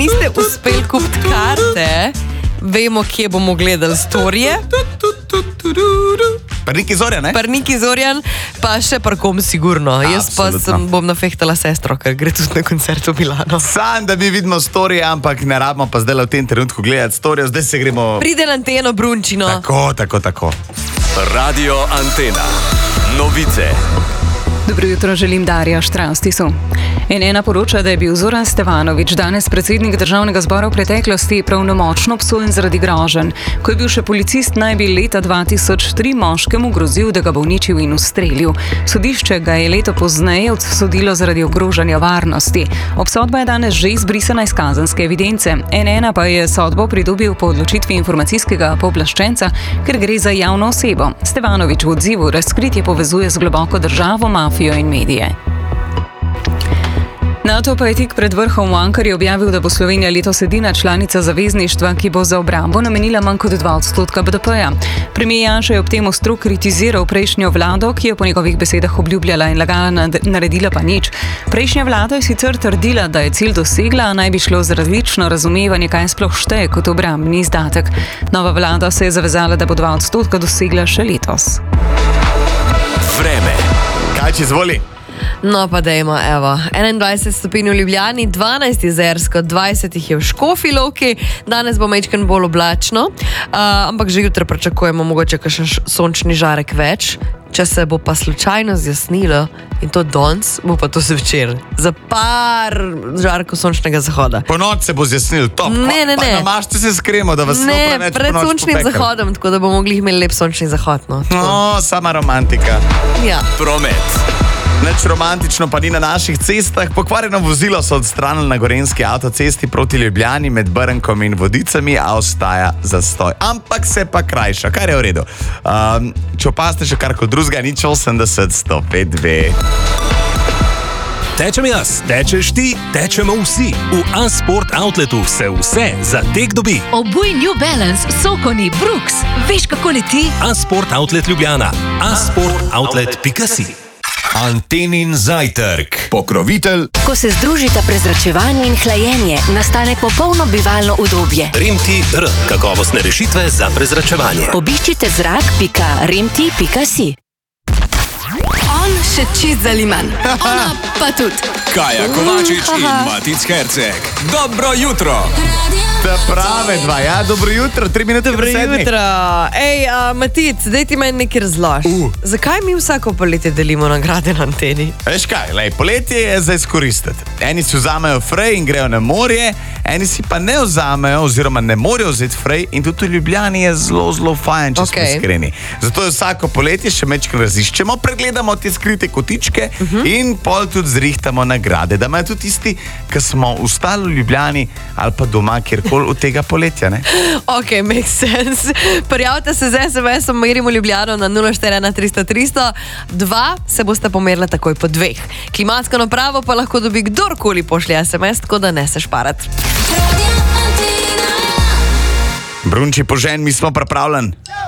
niste uspeli kupiti karte, vemo, kje bomo gledali storije. Prniki Zorjan, ne? Prniki Zorjan, pa še parkom sigurno. Jaz pa bom nafehtala sestro, ker gre tudi na koncert v Milano. Sam, da mi vidimo storije, ampak ne rabimo pa zdaj v tem trenutku gledati storijo, zdaj se gremo... Pride na Anteno Brunčino. Tako. Radio Antena. Novice. Dobro jutro, želim Darja Štrastisu. N1 poroča, da je bil Zoran Stevanović, danes predsednik Državnega zbora v preteklosti, pravnomočno obsojen zaradi groženj. Ko je bil še policist, naj bi leta 2003 moškemu grozil, da ga bo uničil in ustrelil. Sodišče ga je leto pozneje odsodilo zaradi ogrožanja varnosti. Obsodba je danes že izbrisana iz kazenske evidence. N1 pa je sodbo pridobil po odločitvi informacijskega pooblaščenca, ker gre za javno osebo. Stevanović v odzivu razkritje povezuje z globoko državo, mafijo in medije. NATO pa je tik pred vrhom v Ankari objavil, da bo Slovenija letos edina članica zavezništva, ki bo za obrambo namenila manj kot 2% BDP-ja. Premijer Janša je ob tem ostro kritiziral prejšnjo vlado, ki je po njegovih besedah obljubljala in lagala, naredila pa nič. Prejšnja vlada je sicer trdila, da je cilj dosegla, a naj bi šlo za različno razumevanje, kaj sploh šteje kot obrambni izdatek. Nova vlada se je zavezala, da bo 2% dosegla še letos. Vreme. Kaj če zvoli? No pa dajmo, evo, 21 stopinj v Ljubljani, 12 jezersko, 20 je v Škofji Loki, danes bo majčkeno bolj oblačno, ampak že jutro pričakujemo mogoče kakšen sončni žarek več, če se bo pa slučajno zjasnilo, in to danes, bo pa to zvečer, za par žarkov sončnega zahoda. Po noč se bo zjasnilo, top, Ne. pa namažite se s kremo, da vas ne preveč pred po noč sončnim popekali. zahodom, tako da bomo mogli imeti lep sončni zahod, no. No, sama romantika. Ja. Promet. Nič romantično pa ni na naših cestah. Pokvarjeno vozilo so odstranili na Gorenjski avtocesti proti Ljubljani med Brnkom in Vodicami, a ostaja zastoj. Ampak se pa krajša, kar je v redu. Če opazite še kar kot drugega, nič 80 105 2. Tečem jaz, tečeš ti, tečemo vsi. V A-Sport Outletu se vse za tek dobi. Obuj New Balance, Sokoni, Brooks. Veš, kako leti? A-Sport Outlet Ljubljana. A-sportoutlet.si. Antenin zajtrk. Pokrovitelj Ko se združita prezračevanje in hlajenje, nastane popolno bivalno udobje. Rimti-R. Kakovostne rešitve za prezračevanje. Obiščite zrak.rimti.si. On še čist zaliman, ona pa tudi. Kaja Kovačič in Matic Herceg. Dobro jutro. Ta prave dva, ja, dobro jutro, 3 minute Dobro pred sedmih. jutro. Ej, Matic, daj ti meni nekaj razlož. Zakaj mi vsako poletje delimo nagrade na Anteni? Veš kaj, poletje je za izkoristiti. Eni si vzamejo frej in grejo na morje, eni si pa ne vzamejo oziroma ne morejo vzeti frej in tudi v Ljubljani je zelo fajn, če smo iskreni. Zato je vsako poletje še mečkrat raziščemo, pregledamo te skrite kotičke in pol tudi zrihtamo nagrade, da imajo tudi tisti, ki smo ostali v Ljubljani ali pa doma, kjerkoli od tega poletja, ne? Ok, makes sense. Prijavite se z SMS-om Merimo Ljubljano na 041 300 300. 2 se boste pomerili takoj po 2. Klimatsko napravo pa lahko dobi kdorkoli pošlje SMS, tako da ne se šparati. Brunči požen, mi smo pripravljeni.